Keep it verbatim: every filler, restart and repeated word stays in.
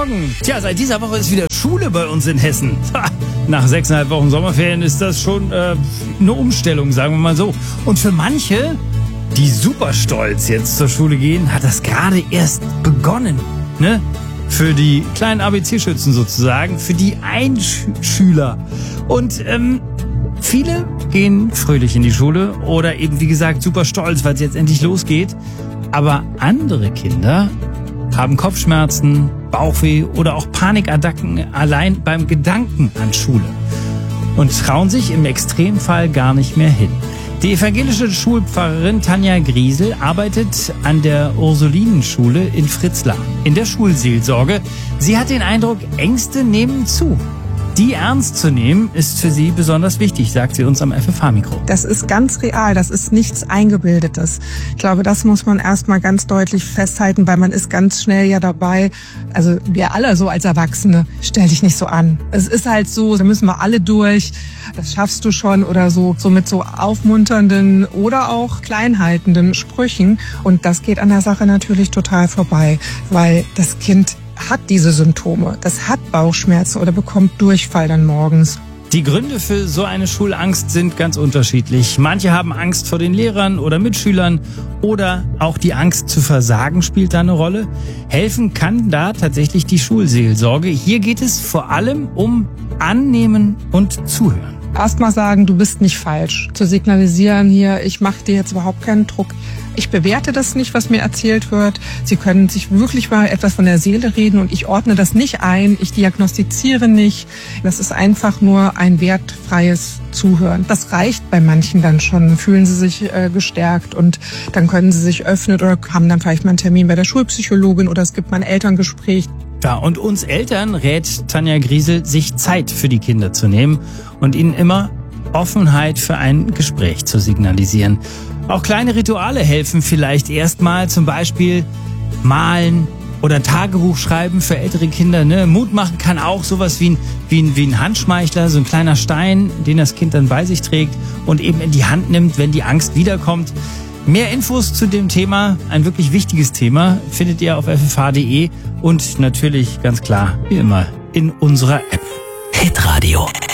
Morgen. Tja, seit dieser Woche ist wieder Schule bei uns in Hessen. Ha, nach sechseinhalb Wochen Sommerferien ist das schon äh, eine Umstellung, sagen wir mal so. Und für manche, die super stolz jetzt zur Schule gehen, hat das gerade erst begonnen. Ne? Für die kleinen A B C-Schützen sozusagen, für die Einschüler. Und ähm, viele gehen fröhlich in die Schule oder eben, wie gesagt, super stolz, weil es jetzt endlich losgeht. Aber andere Kinder haben Kopfschmerzen, Bauchweh oder auch Panikattacken allein beim Gedanken an Schule und trauen sich im Extremfall gar nicht mehr hin. Die evangelische Schulpfarrerin Tanja Griesel arbeitet an der Ursulinenschule in Fritzlar in der Schulseelsorge. Sie hat den Eindruck, Ängste nehmen zu. Die ernst zu nehmen, ist für sie besonders wichtig, sagt sie uns am F F H-Mikro. Das ist ganz real, das ist nichts Eingebildetes. Ich glaube, das muss man erstmal ganz deutlich festhalten, weil man ist ganz schnell ja dabei, also wir alle so als Erwachsene, stell dich nicht so an. Es ist halt so, da müssen wir alle durch, das schaffst du schon oder so, so mit so aufmunternden oder auch kleinhaltenden Sprüchen. Und das geht an der Sache natürlich total vorbei, weil das Kind hat diese Symptome, das hat Bauchschmerzen oder bekommt Durchfall dann morgens. Die Gründe für so eine Schulangst sind ganz unterschiedlich. Manche haben Angst vor den Lehrern oder Mitschülern oder auch die Angst zu versagen spielt da eine Rolle. Helfen kann da tatsächlich die Schulseelsorge. Hier geht es vor allem um Annehmen und Zuhören. Erstmal sagen, du bist nicht falsch. Zu signalisieren hier, ich mache dir jetzt überhaupt keinen Druck. Ich bewerte das nicht, was mir erzählt wird. Sie können sich wirklich mal etwas von der Seele reden und ich ordne das nicht ein. Ich diagnostiziere nicht. Das ist einfach nur ein wertfreies Zuhören. Das reicht bei manchen dann schon. Fühlen sie sich äh, gestärkt und dann können sie sich öffnen oder haben dann vielleicht mal einen Termin bei der Schulpsychologin oder es gibt mal ein Elterngespräch. Ja, und uns Eltern rät Tanja Griesel, sich Zeit für die Kinder zu nehmen und ihnen immer Offenheit für ein Gespräch zu signalisieren. Auch kleine Rituale helfen vielleicht erstmal, zum Beispiel malen oder ein Tagebuch schreiben für ältere Kinder. Ne? Mut machen kann auch sowas wie ein, wie, ein, wie ein Handschmeichler, so ein kleiner Stein, den das Kind dann bei sich trägt und eben in die Hand nimmt, wenn die Angst wiederkommt. Mehr Infos zu dem Thema, ein wirklich wichtiges Thema, findet ihr auf f f h punkt d e und natürlich ganz klar, wie immer, in unserer App. Hitradio.